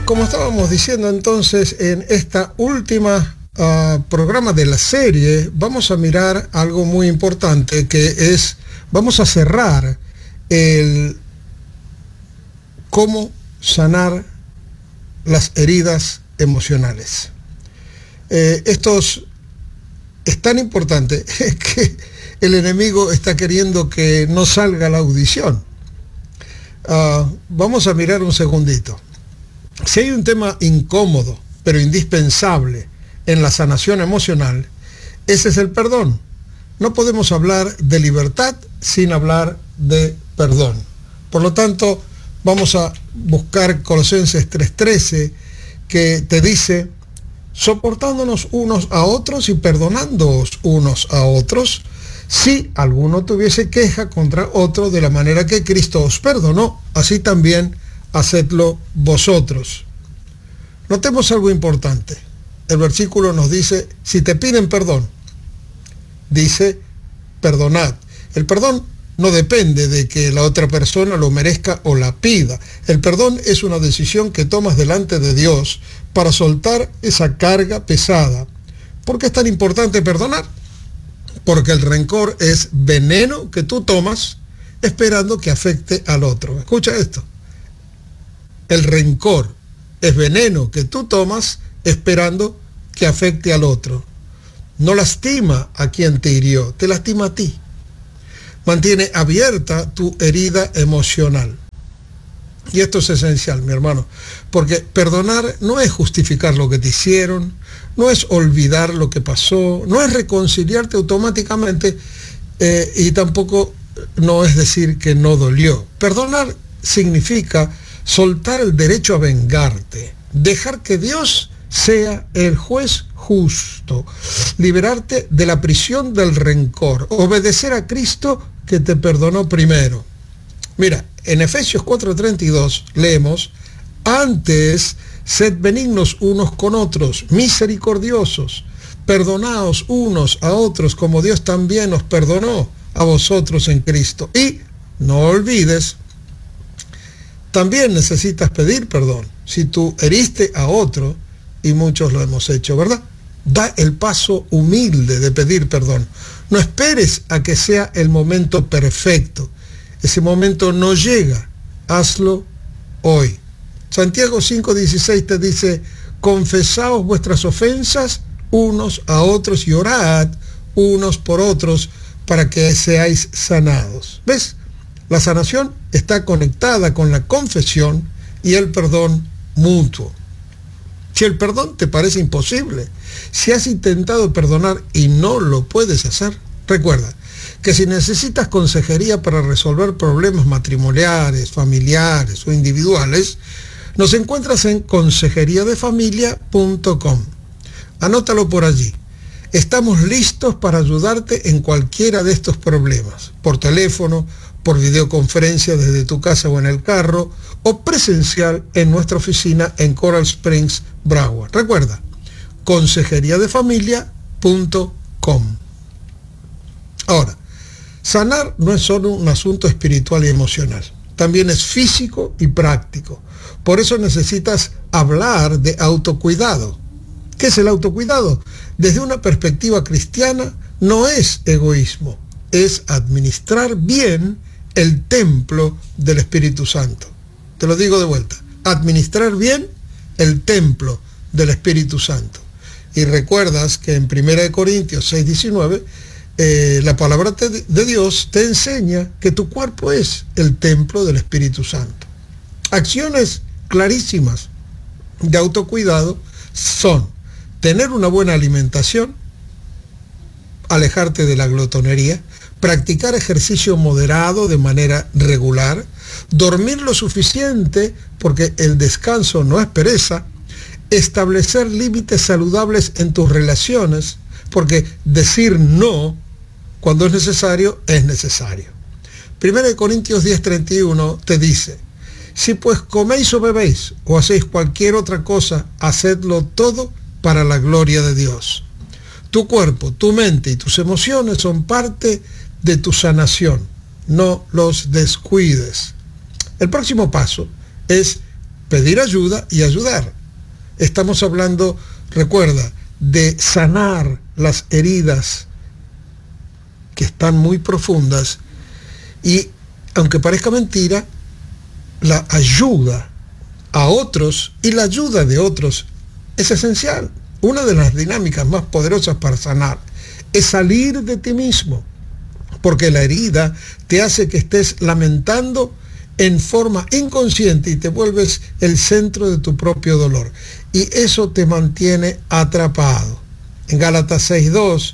como estábamos diciendo entonces, en esta última programa de la serie, vamos a mirar algo muy importante, que es, vamos a cerrar el cómo sanar las heridas emocionales. Esto es tan importante que el enemigo está queriendo que no salga la audición. Vamos a mirar un segundito. Si hay un tema incómodo, pero indispensable en la sanación emocional, ese es el perdón. No podemos hablar de libertad sin hablar de perdón. Por lo tanto, vamos a buscar Colosenses 3:13, que te dice: soportándonos unos a otros y perdonándoos unos a otros, si alguno tuviese queja contra otro, de la manera que Cristo os perdonó, así también hacedlo vosotros. Notemos algo importante. El versículo nos dice, si te piden perdón, dice, perdonad. El perdón no depende de que la otra persona lo merezca o la pida. El perdón es una decisión que tomas delante de Dios para soltar esa carga pesada. ¿Por qué es tan importante perdonar? Porque el rencor es veneno que tú tomas esperando que afecte al otro. Escucha esto. El rencor es veneno que tú tomas esperando que afecte al otro. No lastima a quien te hirió, te lastima a ti. Mantiene abierta tu herida emocional. Y esto es esencial, mi hermano, porque perdonar no es justificar lo que te hicieron, no es olvidar lo que pasó, no es reconciliarte automáticamente y tampoco no es decir que no dolió. Perdonar significa soltar el derecho a vengarte, dejar que Dios sea el juez justo, liberarte de la prisión del rencor, obedecer a Cristo que te perdonó primero. Mira, en Efesios 4:32 leemos, antes sed benignos unos con otros, misericordiosos, perdonaos unos a otros como Dios también os perdonó a vosotros en Cristo. Y no olvides, también necesitas pedir perdón. Si tú heriste a otro, y muchos lo hemos hecho, ¿verdad? Da el paso humilde de pedir perdón. No esperes a que sea el momento perfecto. Ese momento no llega. Hazlo hoy. Santiago 5:16 te dice, confesaos vuestras ofensas unos a otros y orad unos por otros para que seáis sanados. ¿Ves? La sanación está conectada con la confesión y el perdón mutuo. Si el perdón te parece imposible, si has intentado perdonar y no lo puedes hacer, recuerda que si necesitas consejería para resolver problemas matrimoniales, familiares o individuales, nos encuentras en consejeriadefamilia.com. Anótalo por allí. Estamos listos para ayudarte en cualquiera de estos problemas, por teléfono, por videoconferencia desde tu casa o en el carro, o presencial en nuestra oficina en Coral Springs, Broward. Recuerda, consejeriadefamilia.com. Ahora, sanar no es solo un asunto espiritual y emocional, también es físico y práctico. Por eso necesitas hablar de autocuidado. ¿Qué es el autocuidado? Desde una perspectiva cristiana, no es egoísmo, es administrar bien el templo del Espíritu Santo. Te lo digo de vuelta, administrar bien el templo del Espíritu Santo. Y recuerdas que en 1 Corintios 6:19, la palabra de Dios te enseña que tu cuerpo es el templo del Espíritu Santo. Acciones clarísimas de autocuidado son tener una buena alimentación, alejarte de la glotonería, practicar ejercicio moderado de manera regular, dormir lo suficiente porque el descanso no es pereza, establecer límites saludables en tus relaciones, porque decir no cuando es necesario, es necesario. 1 Corintios 10:31 te dice, si pues coméis o bebéis o hacéis cualquier otra cosa, hacedlo todo para la gloria de Dios. Tu cuerpo, tu mente y tus emociones son parte de tu sanación. No los descuides. El próximo paso es pedir ayuda y ayudar. Estamos hablando, recuerda, de sanar las heridas que están muy profundas y, aunque parezca mentira, la ayuda a otros y la ayuda de otros es esencial. Una de las dinámicas más poderosas para sanar es salir de ti mismo, porque la herida te hace que estés lamentando en forma inconsciente y te vuelves el centro de tu propio dolor. Y eso te mantiene atrapado. En Gálatas 6:2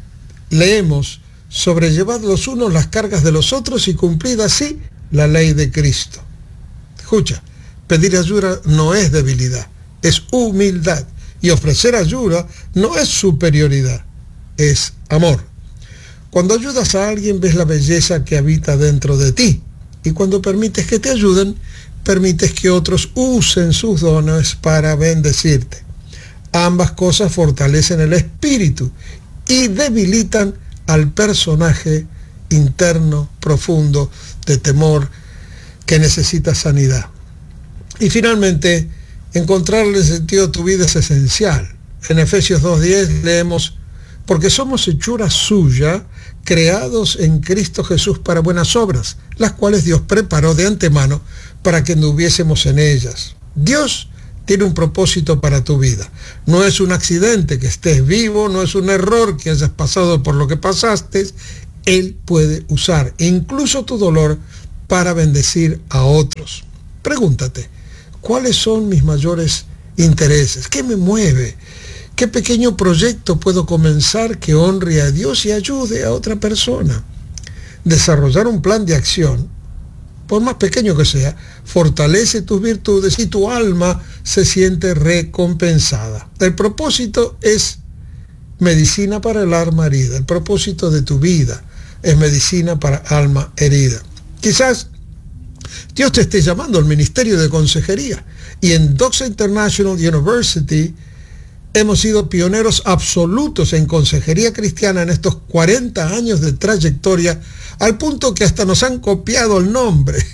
leemos: sobrellevad los unos las cargas de los otros y cumplid así la ley de Cristo. Escucha, pedir ayuda no es debilidad, es humildad. Y ofrecer ayuda no es superioridad, es amor. Cuando ayudas a alguien, ves la belleza que habita dentro de ti. Y cuando permites que te ayuden, permites que otros usen sus dones para bendecirte. Ambas cosas fortalecen el espíritu y debilitan al personaje interno, profundo, de temor, que necesita sanidad. Y finalmente, encontrarle sentido a tu vida es esencial. En Efesios 2:10 leemos: porque somos hechura suya, creados en Cristo Jesús para buenas obras, las cuales Dios preparó de antemano para que anduviésemos en ellas. Dios tiene un propósito para tu vida. No es un accidente que estés vivo, no es un error que hayas pasado por lo que pasaste. Él puede usar incluso tu dolor para bendecir a otros. Pregúntate, ¿cuáles son mis mayores intereses? ¿Qué me mueve? ¿Qué pequeño proyecto puedo comenzar que honre a Dios y ayude a otra persona? Desarrollar un plan de acción, por más pequeño que sea, fortalece tus virtudes y tu alma se siente recompensada. El propósito es medicina para el alma herida. El propósito de tu vida es medicina para alma herida. Quizás Dios te esté llamando al ministerio de consejería. Y en Doxa International University hemos sido pioneros absolutos en consejería cristiana en estos 40 años de trayectoria, al punto que hasta nos han copiado el nombre.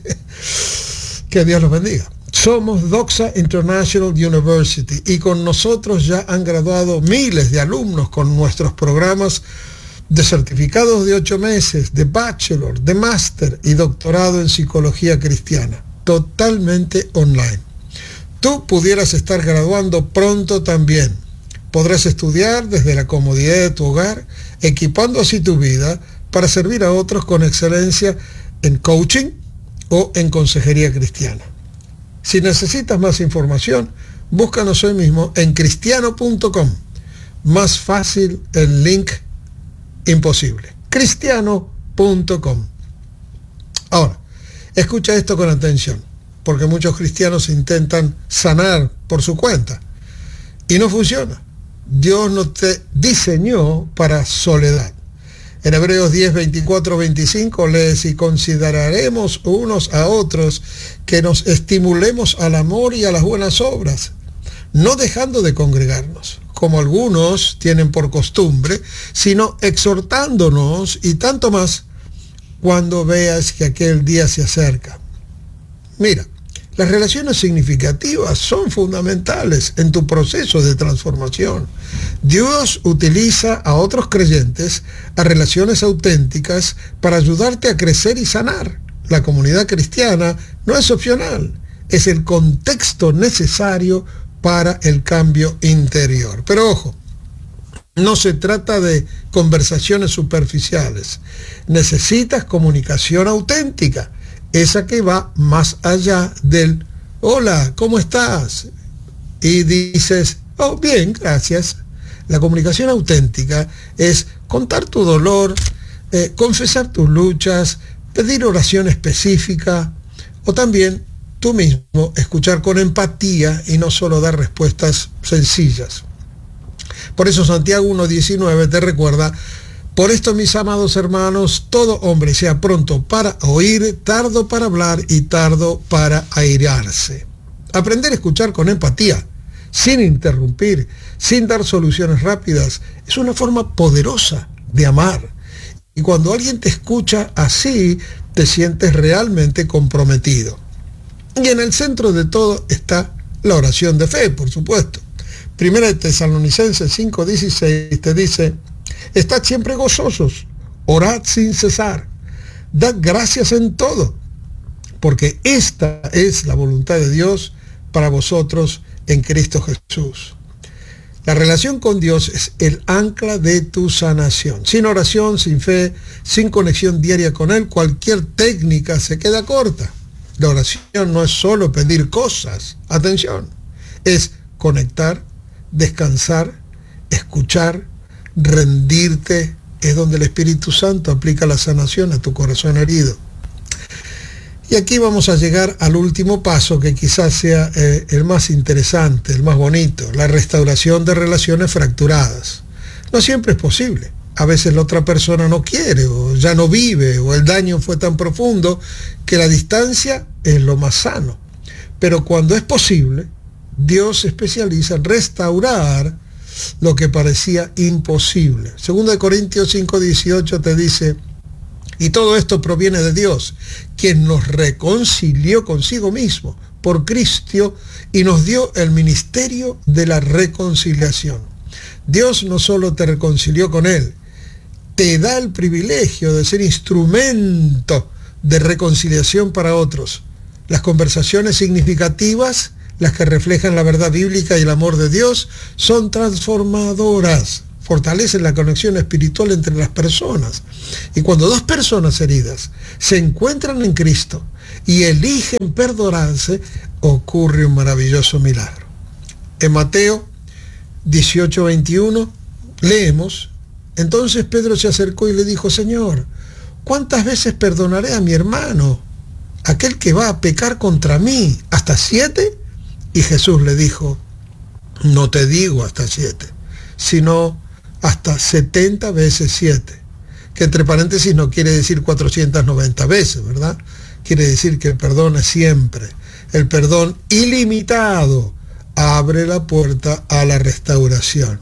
Que Dios los bendiga. Somos Doxa International University y con nosotros ya han graduado miles de alumnos con nuestros programas de certificados de 8 meses, de bachelor, de máster y doctorado en psicología cristiana, totalmente online. Tú pudieras estar graduando pronto también. Podrás estudiar desde la comodidad de tu hogar, equipando así tu vida para servir a otros con excelencia en coaching o en consejería cristiana. Si necesitas más información, búscanos hoy mismo en cristiano.com. Más fácil el link imposible. cristiano.com. Ahora, escucha esto con atención, porque muchos cristianos intentan sanar por su cuenta y no funciona. Dios no te diseñó para soledad. En Hebreos 10, 24, 25 lees: y consideraremos unos a otros que nos estimulemos al amor y a las buenas obras, no dejando de congregarnos, como algunos tienen por costumbre, sino exhortándonos, y tanto más cuando veas que aquel día se acerca. Mira, las relaciones significativas son fundamentales en tu proceso de transformación. Dios utiliza a otros creyentes, a relaciones auténticas, para ayudarte a crecer y sanar. La comunidad cristiana no es opcional, es el contexto necesario para el cambio interior. Pero ojo, no se trata de conversaciones superficiales. Necesitas comunicación auténtica, esa que va más allá del hola, ¿cómo estás? Y dices, oh, bien, gracias. La comunicación auténtica es contar tu dolor, confesar tus luchas, pedir oración específica, o también tú mismo escuchar con empatía y no solo dar respuestas sencillas. Por eso Santiago 1:19 te recuerda: por esto, mis amados hermanos, todo hombre sea pronto para oír, tardo para hablar y tardo para airarse. Aprender a escuchar con empatía, sin interrumpir, sin dar soluciones rápidas, es una forma poderosa de amar. Y cuando alguien te escucha así, te sientes realmente comprometido. Y en el centro de todo está la oración de fe, por supuesto. Primera de Tesalonicenses 5:16 te dice: estad siempre gozosos, orad sin cesar, dad gracias en todo, porque esta es la voluntad de Dios para vosotros en Cristo Jesús. La relación con Dios es el ancla de tu sanación. Sin oración, sin fe, sin conexión diaria con Él, cualquier técnica se queda corta. La oración no es solo pedir cosas, atención, es conectar, descansar, escuchar, rendirte. Es donde el Espíritu Santo aplica la sanación a tu corazón herido. Y aquí vamos a llegar al último paso, que quizás sea el más interesante, el más bonito: la restauración de relaciones fracturadas. No siempre es posible. A veces la otra persona no quiere, o ya no vive, o el daño fue tan profundo que la distancia es lo más sano. Pero cuando es posible, Dios se especializa en restaurar lo que parecía imposible. 2 Corintios 5:18 te dice: y todo esto proviene de Dios, quien nos reconcilió consigo mismo por Cristo y nos dio el ministerio de la reconciliación. Dios no solo te reconcilió con Él, te da el privilegio de ser instrumento de reconciliación para otros. Las conversaciones significativas, las que reflejan la verdad bíblica y el amor de Dios, son transformadoras, fortalecen la conexión espiritual entre las personas. Y cuando dos personas heridas se encuentran en Cristo y eligen perdonarse, ocurre un maravilloso milagro. En Mateo 18:21 leemos: entonces Pedro se acercó y le dijo: Señor, ¿cuántas veces perdonaré a mi hermano, aquel que va a pecar contra mí? ¿Hasta 7? Y Jesús le dijo: no te digo hasta 7, sino hasta 70 veces 7. Que entre paréntesis no quiere decir 490 veces, ¿verdad? Quiere decir que el perdón es siempre. El perdón ilimitado abre la puerta a la restauración.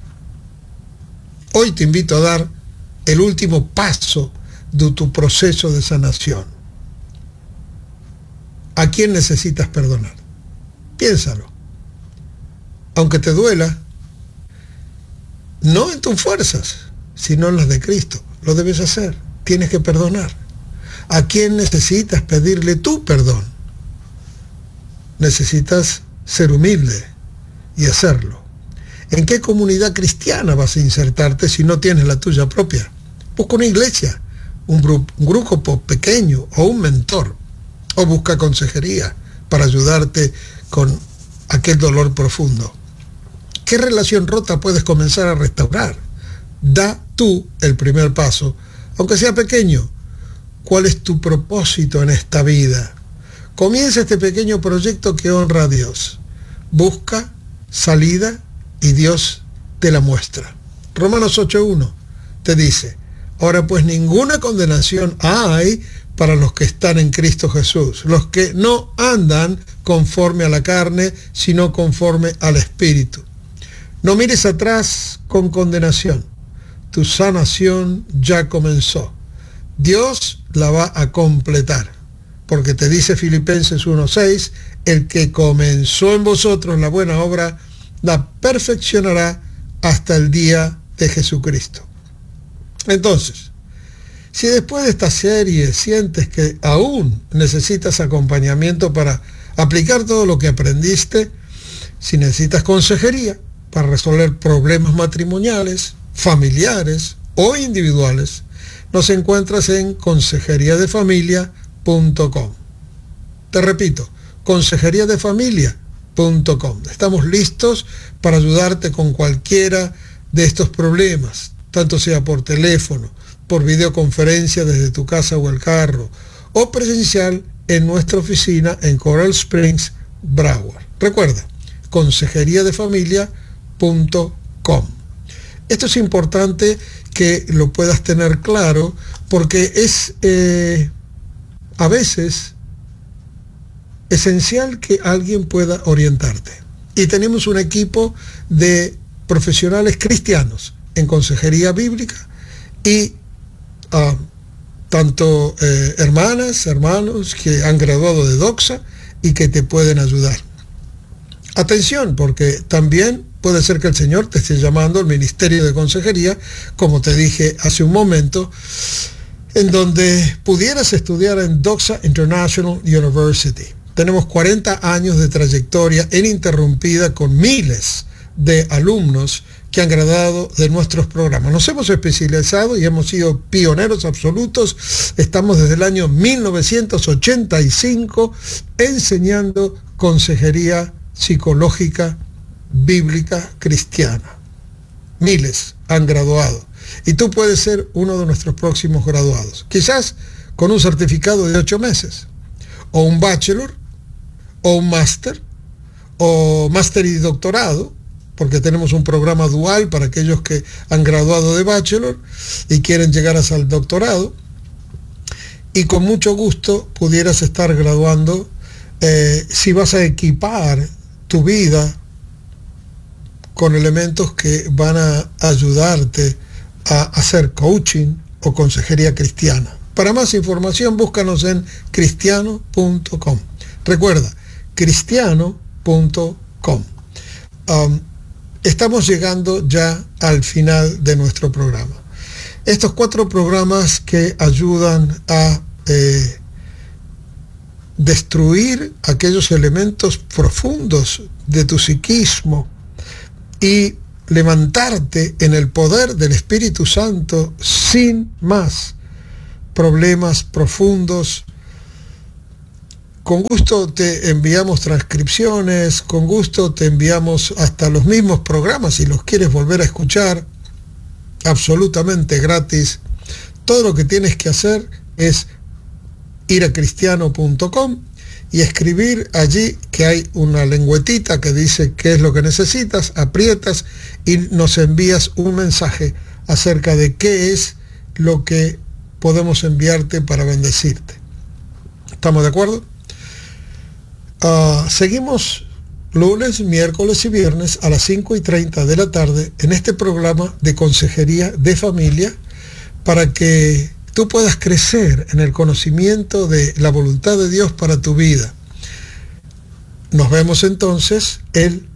Hoy te invito a dar el último paso de tu proceso de sanación. ¿A quién necesitas perdonar? Piénsalo. Aunque te duela, no en tus fuerzas, sino en las de Cristo. Lo debes hacer. Tienes que perdonar. ¿A quién necesitas pedirle tu perdón? Necesitas ser humilde y hacerlo. ¿En qué comunidad cristiana vas a insertarte si no tienes la tuya propia? Busca una iglesia, un grupo pequeño o un mentor. O busca consejería para ayudarte con aquel dolor profundo. ¿Qué relación rota puedes comenzar a restaurar? Da tú el primer paso, aunque sea pequeño. ¿Cuál es tu propósito en esta vida? Comienza este pequeño proyecto que honra a Dios. Busca salida y Dios te la muestra. Romanos 8:1 te dice: ahora pues ninguna condenación hay para los que están en Cristo Jesús, los que no andan conforme a la carne, sino conforme al Espíritu. No mires atrás con condenación. Tu sanación ya comenzó. Dios la va a completar, porque te dice Filipenses 1:6, el que comenzó en vosotros la buena obra, la perfeccionará hasta el día de Jesucristo. Entonces, si después de esta serie sientes que aún necesitas acompañamiento para aplicar todo lo que aprendiste, si necesitas consejería para resolver problemas matrimoniales, familiares o individuales, nos encuentras en consejeriadefamilia.com. Te repito, consejeriadefamilia.com. Estamos listos para ayudarte con cualquiera de estos problemas, tanto sea por teléfono, por videoconferencia desde tu casa o el carro, o presencial en nuestra oficina en Coral Springs, Broward. Recuerda, consejeriadefamilia.com. Esto es importante que lo puedas tener claro, porque es a veces esencial que alguien pueda orientarte. Y tenemos un equipo de profesionales cristianos en consejería bíblica y tanto hermanas, hermanos que han graduado de Doxa y que te pueden ayudar. Atención, porque también puede ser que el Señor te esté llamando al ministerio de consejería, como te dije hace un momento, en donde pudieras estudiar en Doxa International University. Tenemos 40 años de trayectoria ininterrumpida con miles de alumnos que han graduado de nuestros programas. Nos hemos especializado y hemos sido pioneros absolutos. Estamos desde el año 1985 enseñando consejería psicológica, bíblica, cristiana. Miles han graduado. Y tú puedes ser uno de nuestros próximos graduados. Quizás con un certificado de 8 meses, o un bachelor, o un máster, o máster y doctorado, porque tenemos un programa dual para aquellos que han graduado de bachelor y quieren llegar hasta el doctorado. Y con mucho gusto pudieras estar graduando si vas a equipar tu vida con elementos que van a ayudarte a hacer coaching o consejería cristiana. Para más información, búscanos en cristiano.com. Recuerda, cristiano.com. Estamos llegando ya al final de nuestro programa. Estos 4 programas que ayudan a destruir aquellos elementos profundos de tu psiquismo y levantarte en el poder del Espíritu Santo sin más problemas profundos. Con gusto te enviamos transcripciones, con gusto te enviamos hasta los mismos programas si los quieres volver a escuchar, absolutamente gratis. Todo lo que tienes que hacer es ir a cristiano.com y escribir allí que hay una lengüetita que dice qué es lo que necesitas, aprietas y nos envías un mensaje acerca de qué es lo que podemos enviarte para bendecirte. ¿Estamos de acuerdo? Seguimos lunes, miércoles y viernes a las 5:30 de la tarde en este programa de consejería de familia para que tú puedas crecer en el conocimiento de la voluntad de Dios para tu vida. Nos vemos entonces el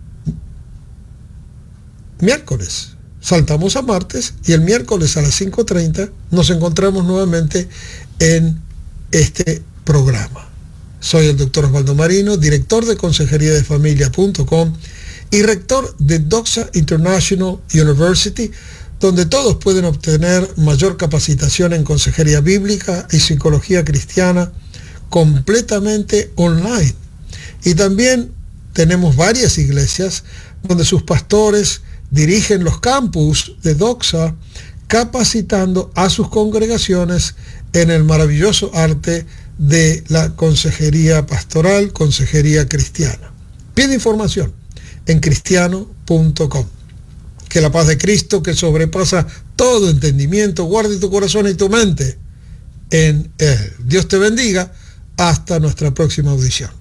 miércoles. Saltamos a martes y el miércoles a las 5:30 nos encontramos nuevamente en este programa. Soy el doctor Osvaldo Marino, director de consejeriadefamilia.com y rector de Doxa International University, donde todos pueden obtener mayor capacitación en consejería bíblica y psicología cristiana completamente online. Y también tenemos varias iglesias donde sus pastores dirigen los campus de Doxa, capacitando a sus congregaciones en el maravilloso arte de la consejería pastoral, consejería cristiana. Pide información en cristiano.com. Que la paz de Cristo, que sobrepasa todo entendimiento, guarde tu corazón y tu mente en Él. Dios te bendiga. Hasta nuestra próxima audición.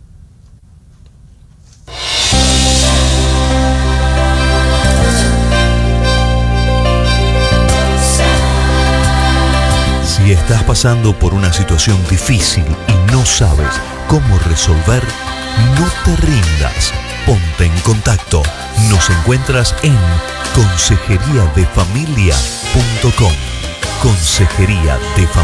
Si estás pasando por una situación difícil y no sabes cómo resolver, no te rindas. Ponte en contacto. Nos encuentras en consejeriadefamilia.com. Consejería de Familia.